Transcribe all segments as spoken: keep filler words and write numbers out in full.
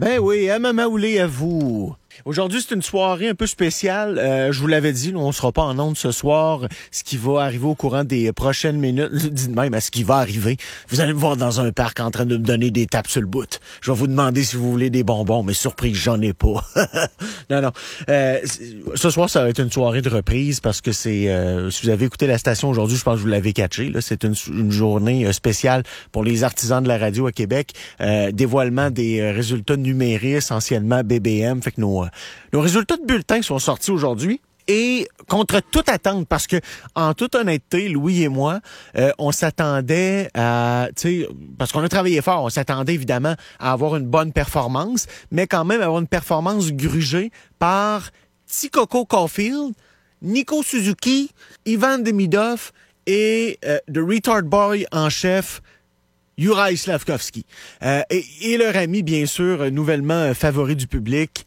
Ben oui, à Maman Oulé, à vous. Aujourd'hui, c'est une soirée un peu spéciale. Euh, je vous l'avais dit, nous, on sera pas en ondes ce soir. Ce qui va arriver au courant des prochaines minutes, dites même à ce qui va arriver. Vous allez me voir dans un parc en train de me donner des tapes sur le bout. Je vais vous demander si vous voulez des bonbons, mais surprise, j'en ai pas. non, non. Euh, ce soir, ça va être une soirée de reprise parce que c'est... Euh, si vous avez écouté la station aujourd'hui, je pense que vous l'avez catché. Là, c'est une, une journée spéciale pour les artisans de la radio à Québec. Euh, dévoilement des résultats numériques, essentiellement B B M. Fait que nos Nos résultats de bulletins sont sortis aujourd'hui et contre toute attente, parce que en toute honnêteté, Louis et moi, euh, on s'attendait à, tu sais, parce qu'on a travaillé fort, on s'attendait évidemment à avoir une bonne performance, mais quand même avoir une performance grugée par Tikoko Caulfield, Nico Suzuki, Ivan Demidov et euh, The Retard Boy en chef, Juraj Slavkovski. Euh, et, et leur ami, bien sûr, nouvellement euh, favori du public,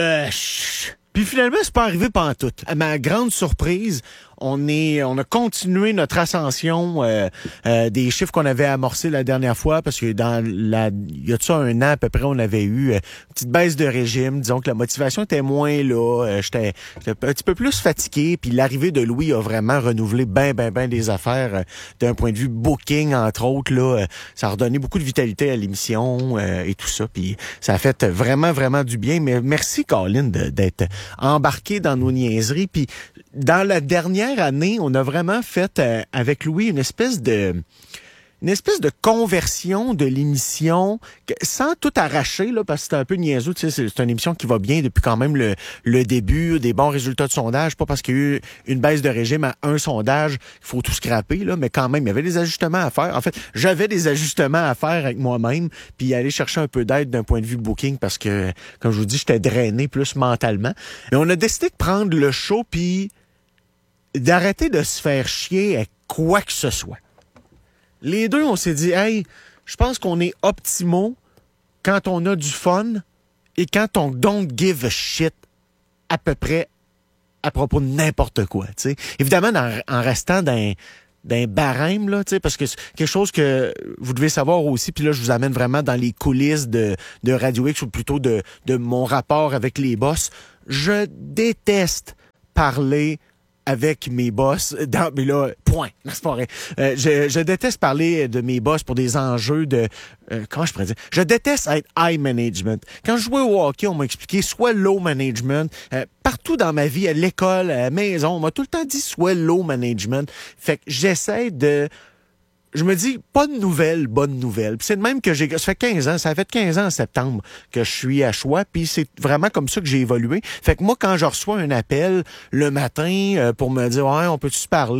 Dobush. Puis finalement, c'est pas arrivé pantoute. À ma grande surprise, on est, on a continué notre ascension euh, euh, des chiffres qu'on avait amorcés la dernière fois, parce que dans la, il y a de ça un an à peu près, on avait eu euh, une petite baisse de régime. Disons que la motivation était moins là. Euh, j'étais, j'étais un petit peu plus fatigué. Puis l'arrivée de Louis a vraiment renouvelé ben, ben, ben des affaires euh, d'un point de vue booking, entre autres. Là, euh, ça a redonné beaucoup de vitalité à l'émission euh, et tout ça. Puis ça a fait vraiment, vraiment du bien. Mais merci, Colin, de, d'être embarqué dans nos niaiseries. Puis dans la dernière année, on a vraiment fait euh, avec Louis une espèce de une espèce de conversion de l'émission que, sans tout arracher, là, parce que c'est un peu niaiseux, tu sais, c'est, c'est une émission qui va bien depuis quand même le, le début, des bons résultats de sondage, pas parce qu'il y a eu une baisse de régime à un sondage, il faut tout scraper, là, mais quand même, il y avait des ajustements à faire. En fait, j'avais des ajustements à faire avec moi-même, puis aller chercher un peu d'aide d'un point de vue booking, parce que, comme je vous dis, j'étais drainé plus mentalement. Mais on a décidé de prendre le show, puis d'arrêter de se faire chier à quoi que ce soit. Les deux, on s'est dit, hey, je pense qu'on est optimaux quand on a du fun et quand on don't give a shit à peu près à propos de n'importe quoi, tu sais. Évidemment, en, en restant dans d'un barème, là, tu sais, parce que c'est quelque chose que vous devez savoir aussi, puis là, je vous amène vraiment dans les coulisses de, de Radio X, ou plutôt de, de mon rapport avec les boss. Je déteste parler avec mes boss, dans, mais là, point, c'est pas vrai. Euh, je, je déteste parler de mes boss pour des enjeux de, euh, comment je pourrais dire, je déteste être high management. Quand je jouais au hockey, on m'a expliqué soit low management, euh, partout dans ma vie, à l'école, à la maison, on m'a tout le temps dit soit low management. Fait que j'essaie de, je me dis, pas de nouvelles, bonne nouvelle. Puis c'est de même que j'ai... Ça fait quinze ans, ça a fait quinze ans en septembre que je suis à Choix, puis c'est vraiment comme ça que j'ai évolué. Fait que moi, quand je reçois un appel le matin euh, pour me dire « Ouais, on peut-tu se parler? »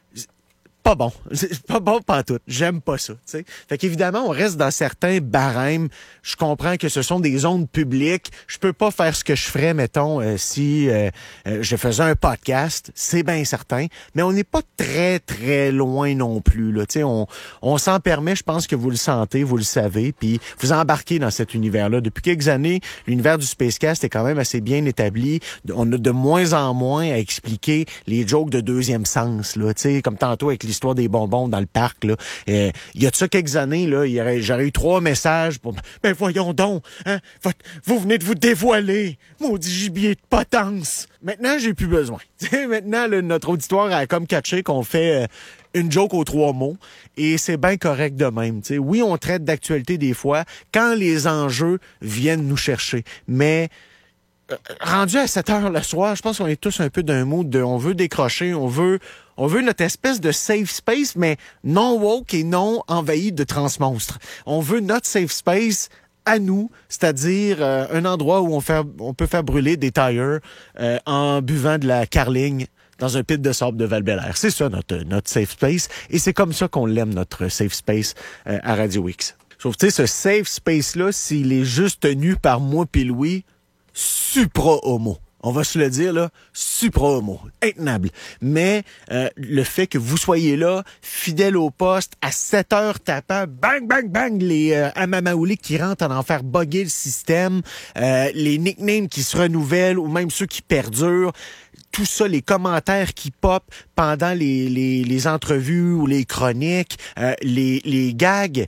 Pas bon. C'est pas bon pantoute. J'aime pas ça, tu sais. Fait qu'évidemment, on reste dans certains barèmes. Je comprends que ce sont des zones publiques. Je peux pas faire ce que je ferais, mettons, euh, si euh, euh, je faisais un podcast. C'est bien certain. Mais on n'est pas très, très loin non plus, là. Tu sais, on, on s'en permet. Je pense que vous le sentez, vous le savez. Puis vous embarquez dans cet univers-là. Depuis quelques années, l'univers du Spacecast est quand même assez bien établi. On a de moins en moins à expliquer les jokes de deuxième sens, là. Tu sais, comme tantôt avec l'histoire des bonbons dans le parc, là. Euh, il y a de ça quelques années, là, il y aurait, j'aurais eu trois messages pour, ben voyons donc, hein, votre, vous venez de vous dévoiler, maudit gibier de potence. Maintenant, j'ai plus besoin. Maintenant, là, notre auditoire a comme catché qu'on fait euh, une joke aux trois mots, et c'est bien correct de même. T'sais. Oui, on traite d'actualité des fois, quand les enjeux viennent nous chercher, mais euh, rendu à sept heures le soir, je pense qu'on est tous un peu d'un mood de, on veut décrocher, on veut On veut notre espèce de safe space, mais non woke et non envahi de transmonstres. On veut notre safe space à nous, c'est-à-dire euh, un endroit où on, fait, on peut faire brûler des tires euh, en buvant de la Carling dans un pit de sable de Val-Bélair. C'est ça notre, notre safe space, et c'est comme ça qu'on l'aime, notre safe space euh, à Radio X. Sauf que tu sais, ce safe space-là, s'il est juste tenu par moi puis Louis, supra-homo. On va se le dire, là, supra-homo, intenable. Mais euh, le fait que vous soyez là, fidèle au poste, à sept heures tapant, bang, bang, bang, les euh, Amamaouli qui rentrent en en faire bugger le système, euh, les nicknames qui se renouvellent, ou même ceux qui perdurent, tout ça, les commentaires qui pop pendant les, les, les entrevues ou les chroniques, euh, les, les gags,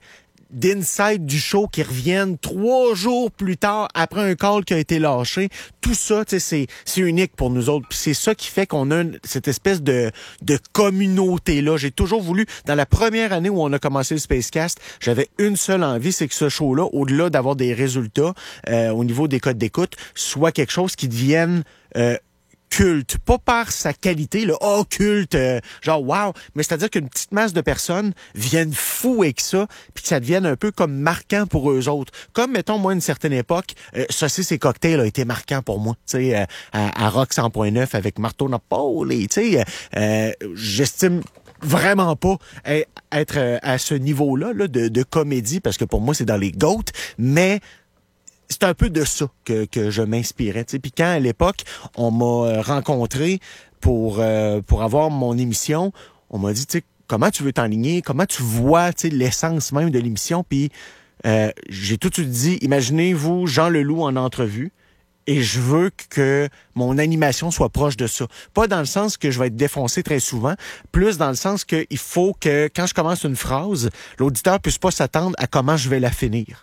d'inside du show qui reviennent trois jours plus tard après un call qui a été lâché. Tout ça, tu sais, c'est, c'est unique pour nous autres. Puis c'est ça qui fait qu'on a une, cette espèce de, de communauté-là. J'ai toujours voulu, dans la première année où on a commencé le Spacecast, j'avais une seule envie, c'est que ce show-là, au-delà d'avoir des résultats euh, au niveau des codes d'écoute, soit quelque chose qui devienne euh, culte, pas par sa qualité, le oh culte, euh, genre wow, mais c'est-à-dire qu'une petite masse de personnes viennent fous avec ça, puis que ça devienne un peu comme marquant pour eux autres. Comme, mettons, moi, à une certaine époque, euh, Saucisses et Cocktails a été marquant pour moi, tu sais, euh, à, à Rock cent point neuf avec Marteau Napoli, tu sais, euh, j'estime vraiment pas être à ce niveau-là là, de, de comédie, parce que pour moi, c'est dans les GOAT, mais c'est un peu de ça que, que je m'inspirais. T'sais. Puis quand, à l'époque, on m'a rencontré pour euh, pour avoir mon émission, on m'a dit, tu sais, comment tu veux t'enligner, comment tu vois l'essence même de l'émission. Puis euh, j'ai tout de suite dit, imaginez-vous Jean Leloup en entrevue, et je veux que mon animation soit proche de ça. Pas dans le sens que je vais être défoncé très souvent, plus dans le sens qu'il faut que, quand je commence une phrase, l'auditeur puisse pas s'attendre à comment je vais la finir.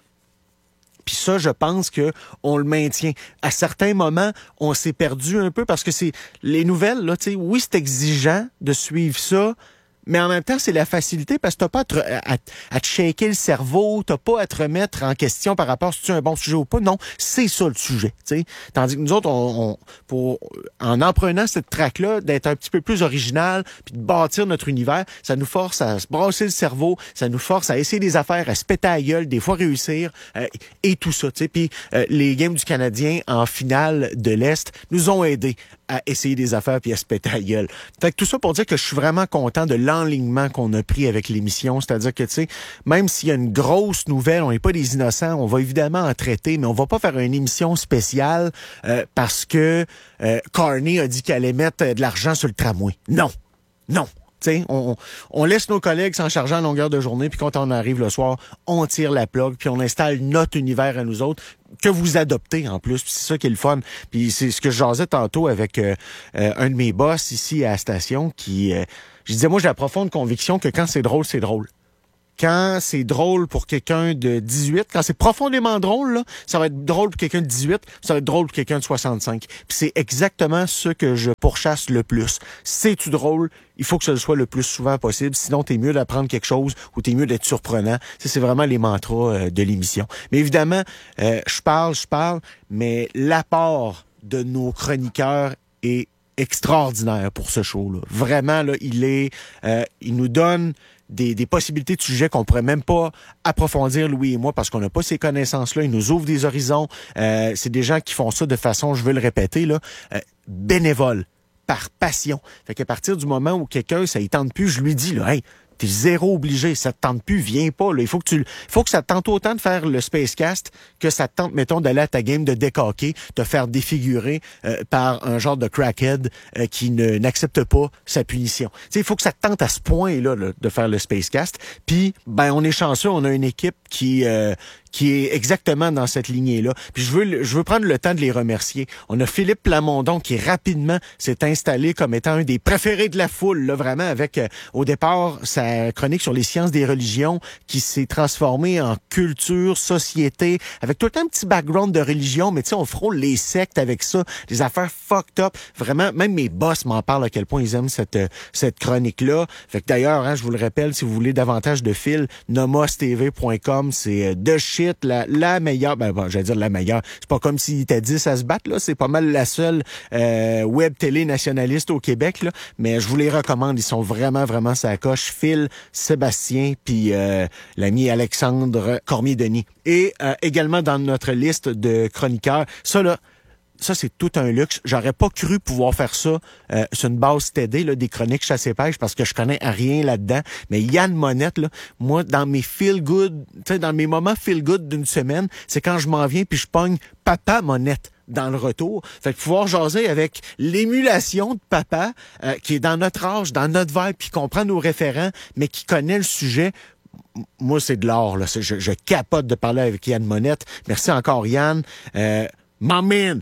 Puis ça, je pense que on le maintient. À certains moments, on s'est perdu un peu parce que c'est les nouvelles, là, tu sais, oui, c'est exigeant de suivre ça, mais en même temps, c'est la facilité parce que t'as pas à te, à, à te shaker le cerveau, t'as pas à te remettre en question par rapport à si c'est un bon sujet ou pas. Non, c'est ça le sujet, tu sais. Tandis que nous autres, on, on pour en en prenant cette track-là, d'être un petit peu plus original, puis de bâtir notre univers, ça nous force à se brasser le cerveau, ça nous force à essayer des affaires, à se péter à la gueule, des fois réussir, euh, et tout ça, tu sais. Puis euh, les games du Canadien en finale de l'Est nous ont aidés à essayer des affaires puis à se péter à la gueule. Fait que tout ça pour dire que je suis vraiment content de l'enlignement qu'on a pris avec l'émission. C'est-à-dire que, tu sais, même s'il y a une grosse nouvelle, on n'est pas des innocents, on va évidemment en traiter, mais on va pas faire une émission spéciale euh, parce que euh, Carney a dit qu'elle allait mettre de l'argent sur le tramway. Non. Non. T'sais, on, on laisse nos collègues s'en charger en longueur de journée, puis quand on arrive le soir, on tire la plug, puis on installe notre univers à nous autres, que vous adoptez en plus. Puis c'est ça qui est le fun. Puis c'est ce que je jasais tantôt avec euh, euh, un de mes boss ici à la station, qui... Euh, je disais, moi, j'ai la profonde conviction que quand c'est drôle, c'est drôle. Quand c'est drôle pour quelqu'un de dix-huit, quand c'est profondément drôle, là, ça va être drôle pour quelqu'un de dix-huit, ça va être drôle pour quelqu'un de soixante-cinq. Puis c'est exactement ce que je pourchasse le plus. C'est-tu drôle? Il faut que ce le soit le plus souvent possible. Sinon, t'es mieux d'apprendre quelque chose ou t'es mieux d'être surprenant. Ça, c'est vraiment les mantras euh, de l'émission. Mais évidemment, euh, je parle, je parle, mais l'apport de nos chroniqueurs est extraordinaire pour ce show-là. Vraiment, là, il est, euh, il nous donne Des, des possibilités de sujets qu'on pourrait même pas approfondir, Louis et moi, parce qu'on n'a pas ces connaissances-là. Ils nous ouvrent des horizons. Euh, c'est des gens qui font ça de façon, je veux le répéter, là, euh, bénévole, par passion. Fait qu'à partir du moment où quelqu'un, ça y tente plus, je lui dis, là, hey, t'es zéro obligé, ça te tente plus, viens pas, là. Il faut que tu, il faut que ça te tente autant de faire le Spacecast que ça te tente, mettons, d'aller à ta game de décaquer, te faire défigurer euh, par un genre de crackhead euh, qui ne, n'accepte pas sa punition. Tu sais, il faut que ça te tente à ce point-là, là, de faire le Spacecast. Puis, ben, on est chanceux, on a une équipe qui, euh, qui est exactement dans cette lignée-là. Puis je veux, je veux prendre le temps de les remercier. On a Philippe Plamondon qui rapidement s'est installé comme étant un des préférés de la foule, là, vraiment, avec, euh, au départ, sa chronique sur les sciences des religions qui s'est transformée en culture, société, avec tout un petit background de religion, mais tu sais, on frôle les sectes avec ça, les affaires fucked up. Vraiment, même mes boss m'en parlent à quel point ils aiment cette, cette chronique-là. Fait que d'ailleurs, hein, je vous le rappelle, si vous voulez davantage de fil, nomos t v point com, c'est de shit. La, la meilleure, ben bon, j'allais dire la meilleure. C'est pas comme s'il était dix à se battre, là. C'est pas mal la seule euh, web télé nationaliste au Québec, là. Mais je vous les recommande. Ils sont vraiment, vraiment sa coche. Phil, Sébastien, puis euh, l'ami Alexandre Cormier-Denis. Et euh, également dans notre liste de chroniqueurs, ça là, ça, c'est tout un luxe. J'aurais pas cru pouvoir faire ça euh, sur une base T D, là, des chroniques chasse et pêche, parce que je connais rien là-dedans. Mais Yann Monette, là, moi, dans mes feel-good, tu sais, dans mes moments feel-good d'une semaine, c'est quand je m'en viens puis je pogne Papa Monette dans le retour. Fait que pouvoir jaser avec l'émulation de papa, euh, qui est dans notre âge, dans notre vibe, qui comprend nos référents, mais qui connaît le sujet. Moi, c'est de l'or, là. C'est, je, je capote de parler avec Yann Monette. Merci encore, Yann. Euh, my man!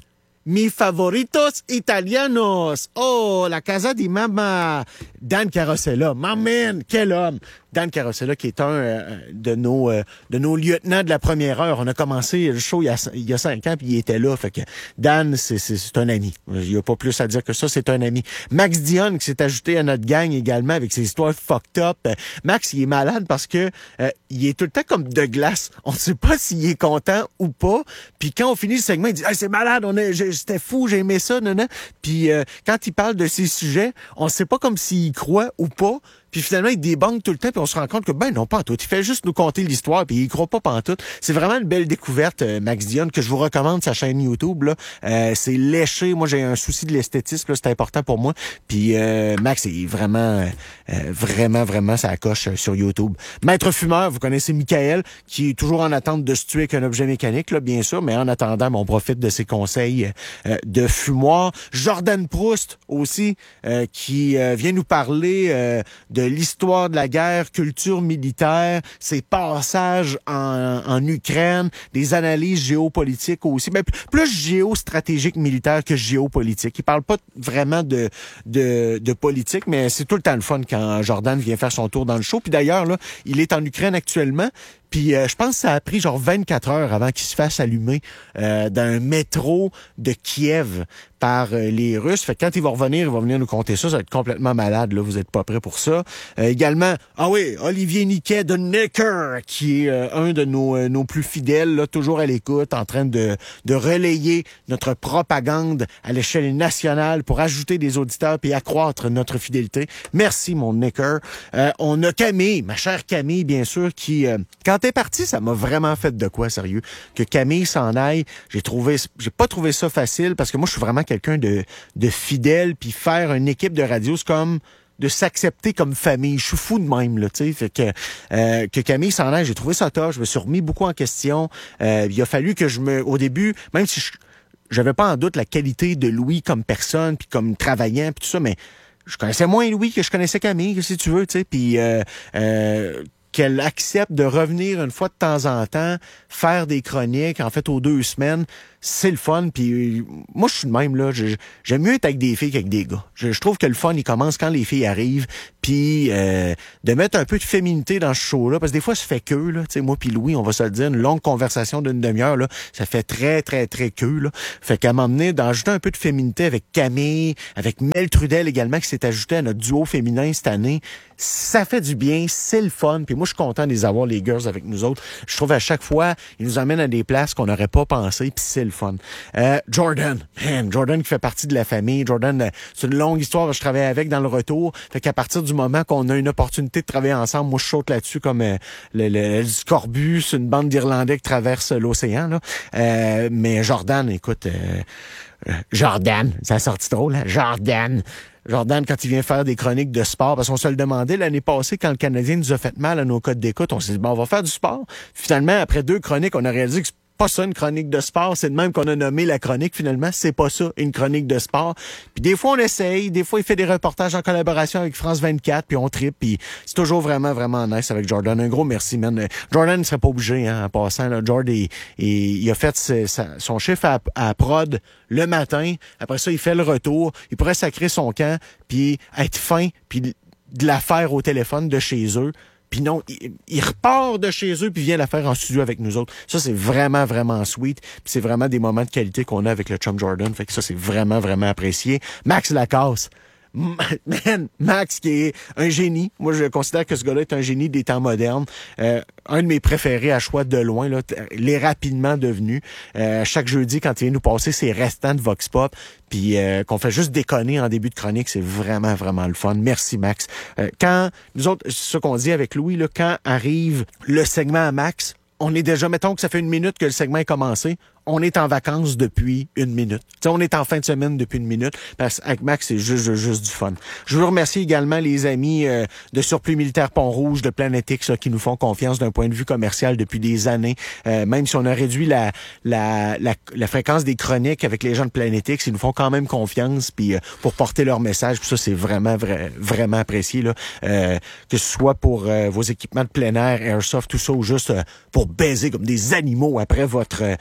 Mi favoritos italianos. Oh, la casa di mamma. Dan Carosella. My man, quel homme. Dan Carosella, qui est un euh, de nos euh, de nos lieutenants de la première heure. On a commencé le show il y a, il y a cinq ans, puis il était là. Fait que Dan, c'est, c'est, c'est un ami. Il n'y a pas plus à dire que ça, c'est un ami. Max Dion, qui s'est ajouté à notre gang également avec ses histoires fucked up. Euh, Max, il est malade parce que euh, il est tout le temps comme de glace. On ne sait pas s'il est content ou pas. Puis quand on finit le segment, il dit hey, « c'est malade, on est, c'était fou, j'ai aimé ça. » non, non. Puis euh, quand il parle de ses sujets, on ne sait pas comme s'il croit ou pas. Puis finalement, il débunk tout le temps, puis on se rend compte que, ben non, pas en tout. Il fait juste nous conter l'histoire, puis il croit pas en tout. C'est vraiment une belle découverte, euh, Max Dion, que je vous recommande, sa chaîne YouTube. Là. Euh, c'est léché. Moi, j'ai un souci de l'esthétisme, là, c'est important pour moi. Puis euh, Max est vraiment, euh, vraiment, vraiment, ça coche euh, sur YouTube. Maître fumeur, vous connaissez Michael, qui est toujours en attente de se tuer avec un objet mécanique, là, bien sûr, mais en attendant, on profite de ses conseils euh, de fumoir. Jordan Proust, aussi, euh, qui euh, vient nous parler euh, de de l'histoire de la guerre, culture militaire, ses passages en, en Ukraine, des analyses géopolitiques aussi, mais plus géostratégiques militaires que géopolitiques. Il parle pas vraiment de, de, de politique, mais c'est tout le temps le fun quand Jordan vient faire son tour dans le show. Puis d'ailleurs, là, il est en Ukraine actuellement. Puis euh, je pense que ça a pris genre vingt-quatre heures avant qu'il se fasse allumer euh, dans un métro de Kiev par euh, les Russes. Fait que quand il va revenir, il va venir nous conter ça. Ça va être complètement malade, là. Vous êtes pas prêts pour ça. Euh, également, ah oui, Olivier Niquet de Necker, qui est euh, un de nos, euh, nos plus fidèles, là, toujours à l'écoute, en train de, de relayer notre propagande à l'échelle nationale pour ajouter des auditeurs puis accroître notre fidélité. Merci, mon Necker. Euh, on a Camille, ma chère Camille, bien sûr, qui, euh, quand t'es parti, ça m'a vraiment fait de quoi, sérieux. Que Camille s'en aille, j'ai trouvé, j'ai pas trouvé ça facile parce que moi, je suis vraiment quelqu'un de, de fidèle, puis faire une équipe de radio, c'est comme de s'accepter comme famille. Je suis fou de même, là, tu sais. Fait que, euh, que Camille s'en aille, j'ai trouvé ça tard. Je me suis remis beaucoup en question. Euh, il a fallu que je me, au début, même si je, j'avais pas en doute la qualité de Louis comme personne, puis comme travaillant, puis tout ça, mais je connaissais moins Louis que je connaissais Camille, si tu veux, tu sais. Puis, euh, euh, qu'elle accepte de revenir une fois de temps en temps, faire des chroniques, en fait, aux deux semaines, c'est le fun. Puis moi, je suis de même, là. Je, j'aime mieux être avec des filles qu'avec des gars. Je, je trouve que le fun, il commence quand les filles arrivent. Puis euh, de mettre un peu de féminité dans ce show-là, parce que des fois, ça fait queue, là. Tu sais, moi puis Louis, on va se le dire, une longue conversation d'une demi-heure, là, ça fait très, très, très queue, là. Fait qu'à m'emmener d'ajouter un peu de féminité avec Camille, avec Mel Trudel également, qui s'est ajouté à notre duo féminin cette année, ça fait du bien, c'est le fun. Puis moi, je suis content de les avoir, les girls, avec nous autres. Je trouve à chaque fois, ils nous emmènent à des places qu'on n'aurait pas pensé, puis c'est le fun. Euh, Jordan, man, Jordan qui fait partie de la famille. Jordan, c'est une longue histoire que je travaille avec dans le retour. Fait qu'à partir du moment qu'on a une opportunité de travailler ensemble, moi, je saute là-dessus comme euh, le, le, le scorbut, c'est une bande d'Irlandais qui traverse l'océan, là. Euh, mais Jordan, écoute... Euh, Jordan, ça a sorti drôle, hein? Jordan. Jordan, quand il vient faire des chroniques de sport, parce qu'on se le demandait l'année passée, quand le Canadien nous a fait mal à nos codes d'écoute, on s'est dit, bon, on va faire du sport. Finalement, après deux chroniques, on a réalisé que c'est pas ça une chronique de sport, c'est de même qu'on a nommé la chronique, finalement, c'est pas ça, une chronique de sport. Puis des fois, on essaye, des fois, il fait des reportages en collaboration avec France vingt-quatre, puis on tripe, puis c'est toujours vraiment, vraiment nice avec Jordan. Un gros merci, man. Jordan ne serait pas obligé, hein, en passant, là. Jordan, il, il, il a fait ses, sa, son chiffre à, à prod le matin, après ça, il fait le retour, il pourrait sacrer son camp, puis être fin, puis de la faire au téléphone de chez eux. Puis non, il, il repart de chez eux puis vient la faire en studio avec nous autres. Ça, c'est vraiment, vraiment sweet. Puis c'est vraiment des moments de qualité qu'on a avec le chum Jordan. Fait que ça, c'est vraiment, vraiment apprécié. Max Lacasse. Man, Max qui est un génie. Moi, je considère que ce gars-là est un génie des temps modernes. Euh, un de mes préférés à choix de loin, là, il est rapidement devenu. Euh, chaque jeudi, quand il vient nous passer ses restants de Vox Pop, puis euh, qu'on fait juste déconner en début de chronique, c'est vraiment, vraiment le fun. Merci, Max. Euh, quand, nous autres, c'est ce qu'on dit avec Louis, là, quand arrive le segment à Max, on est déjà, mettons que ça fait une minute que le segment est commencé, on est en vacances depuis une minute. T'sais, on est en fin de semaine depuis une minute. Parce qu'avec Max, c'est juste, juste, juste du fun. Je veux remercier également les amis euh, de Surplus Militaire Pont-Rouge, de Planet X, là, qui nous font confiance d'un point de vue commercial depuis des années. Euh, même si on a réduit la, la, la, la fréquence des chroniques avec les gens de Planet X, ils nous font quand même confiance puis euh, pour porter leur message. Puis ça, c'est vraiment, vrai, vraiment apprécié. Là. Euh, que ce soit pour euh, vos équipements de plein air, airsoft, tout ça, ou juste euh, pour baiser comme des animaux après votre, euh, votre partie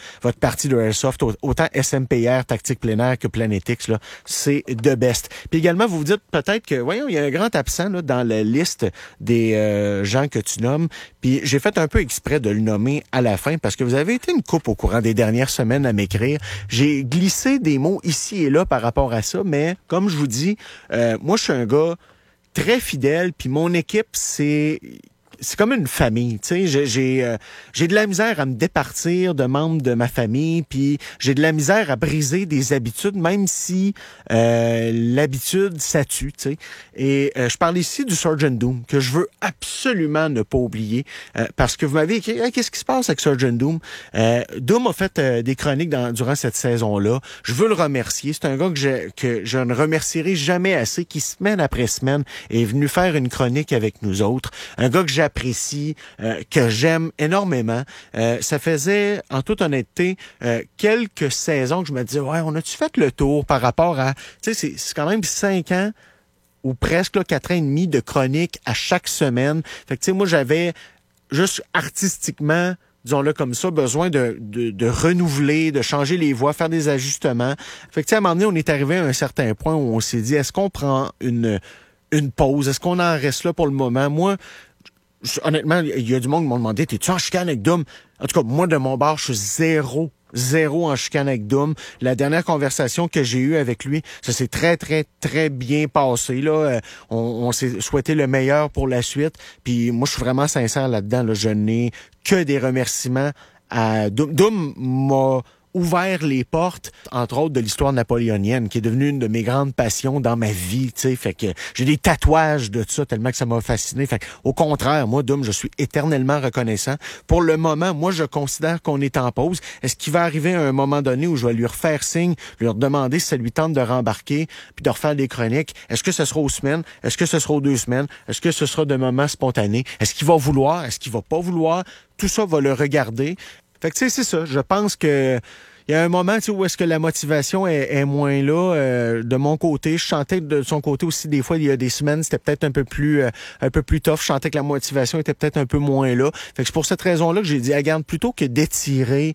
parties de Airsoft, autant S M P R, Tactique Plein Air que Planetix, là, c'est de best. Puis également, vous vous dites peut-être que, voyons, il y a un grand absent là, dans la liste des euh, gens que tu nommes. Puis j'ai fait un peu exprès de le nommer à la fin parce que vous avez été une coupe au courant des dernières semaines à m'écrire. J'ai glissé des mots ici et là par rapport à ça, mais comme je vous dis, euh, moi je suis un gars très fidèle, puis mon équipe, c'est... c'est comme une famille, tu sais, j'ai j'ai, euh, j'ai de la misère à me départir de membres de ma famille, puis j'ai de la misère à briser des habitudes, même si euh, l'habitude, ça tue, tu sais. Et euh, je parle ici du Sergeant Doom, que je veux absolument ne pas oublier, euh, parce que vous m'avez écrit, hey, qu'est-ce qui se passe avec Sergeant Doom? Euh, Doom a fait euh, des chroniques dans, durant cette saison-là. Je veux le remercier. C'est un gars que je, que je ne remercierai jamais assez, qui semaine après semaine est venu faire une chronique avec nous autres. Un gars que j'ai apprécie, euh, que j'aime énormément. Euh, ça faisait, en toute honnêteté, euh, quelques saisons que je me disais, ouais, on a-tu fait le tour par rapport à... Tu sais, c'est, c'est quand même cinq ans ou presque là, quatre ans et demi de chronique à chaque semaine. Fait que, tu sais, moi, j'avais juste artistiquement, disons-le comme ça, besoin de, de, de renouveler, de changer les voix, faire des ajustements. Fait que, tu sais, à un moment donné, on est arrivé à un certain point où on s'est dit, est-ce qu'on prend une, une pause? Est-ce qu'on en reste là pour le moment? Moi, honnêtement, il y a du monde qui m'ont demandé, t'es-tu en chicane avec Doom? En tout cas, moi, de mon bord, je suis zéro, zéro en chicane avec Doom. La dernière conversation que j'ai eue avec lui, ça s'est très, très, très bien passé, là. Euh, on, on s'est souhaité le meilleur pour la suite. Puis moi, je suis vraiment sincère là-dedans, là. Je n'ai que des remerciements à Doom. Doom m'a ouvert les portes, entre autres, de l'histoire napoléonienne, qui est devenue une de mes grandes passions dans ma vie, tu sais. Fait que j'ai des tatouages de ça tellement que ça m'a fasciné. Fait que, au contraire, moi, Doom, je suis éternellement reconnaissant. Pour le moment, moi, je considère qu'on est en pause. Est-ce qu'il va arriver à un moment donné où je vais lui refaire signe, lui demander si ça lui tente de rembarquer, puis de refaire des chroniques? Est-ce que ce sera aux semaines? Est-ce que ce sera aux deux semaines? Est-ce que ce sera de moments spontanés? Est-ce qu'il va vouloir? Est-ce qu'il va pas vouloir? Tout ça va le regarder. Fait que, tu sais, c'est ça. Je pense que il y a un moment, tu sais, où est-ce que la motivation est, est moins là. Euh, de mon côté, je sentais que de son côté aussi, des fois, il y a des semaines, c'était peut-être un peu plus euh, un peu plus tough. Je sentais que la motivation était peut-être un peu moins là. Fait que c'est pour cette raison-là que j'ai dit, regarde, plutôt que d'étirer,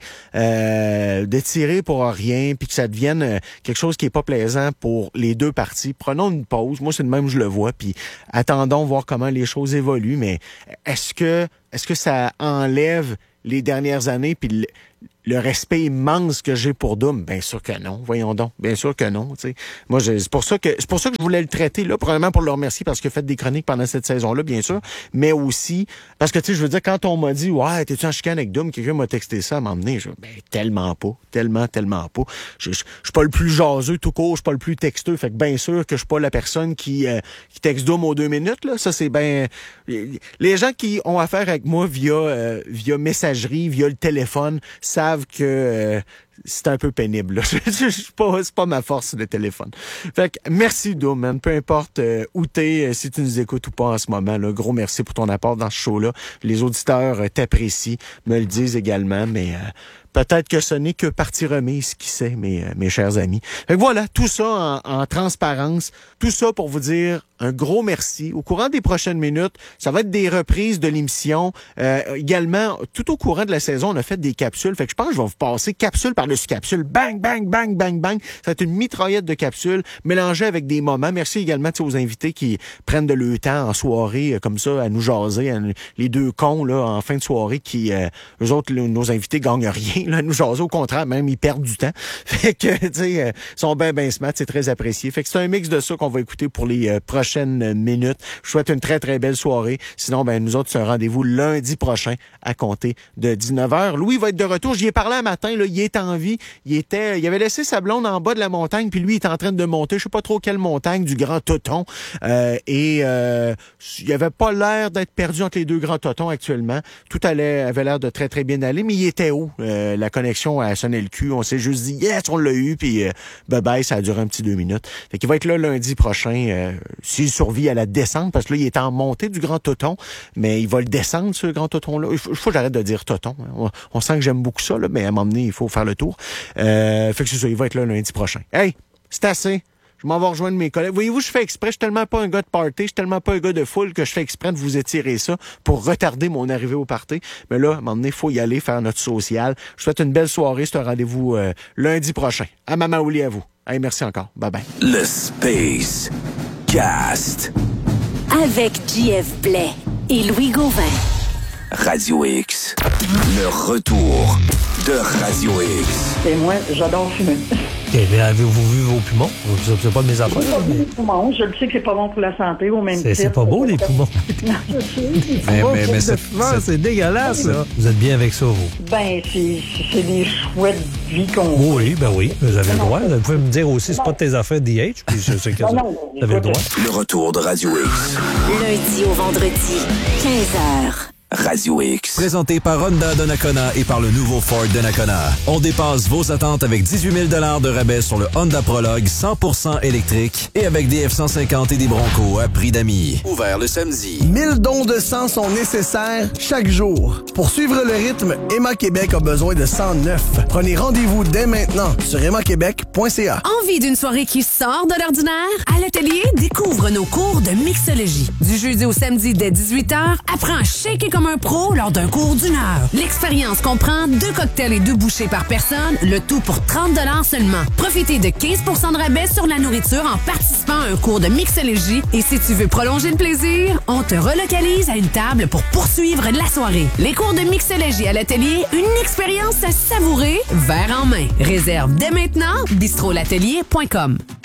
euh, d'étirer pour rien, puis que ça devienne euh, quelque chose qui est pas plaisant pour les deux parties, prenons une pause. Moi, c'est de même que je le vois, puis attendons voir comment les choses évoluent. Mais est-ce que est-ce que ça enlève les dernières années, puis le, le respect immense que j'ai pour Doom? Bien sûr que non. Voyons donc. Bien sûr que non. Tu sais. Moi, je, c'est pour ça que c'est pour ça que je voulais le traiter là, probablement pour le remercier parce qu'il a fait des chroniques pendant cette saison-là, bien sûr, mais aussi parce que tu sais, je veux dire, quand on m'a dit ouais, t'es-tu en chicane avec Doom, quelqu'un m'a texté ça à m'emmener. Je ben tellement pas, tellement, tellement pas. Je, je, je suis pas le plus jaseux tout court, je suis pas le plus texteux. Fait que bien sûr que je suis pas la personne qui euh, qui texte Doom aux deux minutes là. Ça c'est ben les gens qui ont affaire avec moi via euh, via messagerie, via le téléphone savent que euh, c'est un peu pénible. Là. je, je, pas, c'est pas ma force, le téléphone. Fait que merci, Doom, man. Peu importe euh, où t'es, euh, si tu nous écoutes ou pas en ce moment, là, gros merci pour ton apport dans ce show-là. Les auditeurs euh, t'apprécient, me le disent également, mais euh, peut-être que ce n'est que partie remise, qui sait, mes, euh, mes chers amis. Fait que voilà, tout ça en, en transparence, tout ça pour vous dire un gros merci. Au courant des prochaines minutes, ça va être des reprises de l'émission. Euh, également, tout au courant de la saison, on a fait des capsules. Fait que je pense que je vais vous passer capsule par-dessus capsule. Bang, bang, bang, bang, bang. Ça va être une mitraillette de capsules mélangée avec des moments. Merci également aux invités qui prennent de leur temps en soirée, euh, comme ça, à nous jaser. À, les deux cons, là, en fin de soirée, qui, euh, eux autres, là, nos invités gagnent rien, là, à nous jaser. Au contraire, même, ils perdent du temps. Fait que, tu sais, euh, sont bien, bien smart. C'est très apprécié. Fait que c'est un mix de ça qu'on va écouter pour les euh, prochaines minutes. Je souhaite une très, très belle soirée. Sinon, ben, nous autres, c'est un rendez-vous lundi prochain à compter de dix-neuf heures. Louis va être de retour. J'y ai parlé un matin, là. Il est en vie. Il était, il avait laissé sa blonde en bas de la montagne, puis lui, il est en train de monter. Je sais pas trop quelle montagne, du Grand Toton. Euh, et, euh, il avait pas l'air d'être perdu entre les deux Grands Totons actuellement. Tout allait, avait l'air de très, très bien aller, mais il était où? Euh, la connexion a sonné le cul. On s'est juste dit, yes, on l'a eu, puis euh, bye bye, ça a duré un petit deux minutes. Fait qu'il va être là lundi prochain, euh, s'il survit à la descente, parce que là, il est en montée du Grand Toton, mais il va le descendre, ce Grand Toton-là. Il faut, il faut que j'arrête de dire Toton. On, on sent que j'aime beaucoup ça, là, mais à un moment donné, il faut faire le tour. Euh, fait que c'est ça, il va être là lundi prochain. Hey, c'est assez. Je m'en vais rejoindre mes collègues. Voyez-vous, je fais exprès. Je suis tellement pas un gars de party, je suis tellement pas un gars de foule que je fais exprès de vous étirer ça pour retarder mon arrivée au party. Mais là, à un moment donné, il faut y aller, faire notre social. Je vous souhaite une belle soirée. C'est un rendez-vous euh, lundi prochain. À Maman Ouli, à vous. Hey, merci encore. Bye-bye. Le Space Cast. Avec J F Blais et Louis Gauvin. Radio X. Le retour de Radio X. Et moi, j'adore fumer. OK, mais avez-vous vu vos poumons? C'est pas de mes affaires. C'est pas bon, les poumons. Je le sais que c'est pas bon pour la santé, au même C'est, titre. c'est pas beau, les poumons. Non, je sais. Mais, mais, mais c'est, c'est, c'est dégueulasse, ça. Vous êtes bien avec ça, vous? Ben, c'est, c'est des chouettes vies qu'on... Oui, ben oui, vous avez le droit. Vous pouvez me dire aussi, c'est pas de tes affaires D H, puis je sais que Non, ça, non, vous avez le droit. Le retour de Radio X. Lundi au vendredi, quinze heures. Radio X. Présenté par Honda Donnacona et par le nouveau Ford Donnacona. On dépasse vos attentes avec dix-huit mille dollars de rabais sur le Honda Prologue cent pour cent électrique et avec des F cent cinquante et des Broncos à prix d'amis. Ouvert le samedi. mille dons de sang sont nécessaires chaque jour. Pour suivre le rythme, Emma Québec a besoin de sang neuf. Prenez rendez-vous dès maintenant sur emma québec point c a. Envie d'une soirée qui sort de l'ordinaire? À l'atelier, découvre nos cours de mixologie. Du jeudi au samedi dès dix-huit heures, apprends à shaker comme un pro lors d'un cours d'une heure. L'expérience comprend deux cocktails et deux bouchées par personne, le tout pour trente dollars seulement. Profitez de quinze pour cent de rabais sur la nourriture en participant à un cours de mixologie. Et si tu veux prolonger le plaisir, on te relocalise à une table pour poursuivre la soirée. Les cours de mixologie à l'atelier, une expérience à savourer, verre en main. Réserve dès maintenant, bistro l'atelier point com.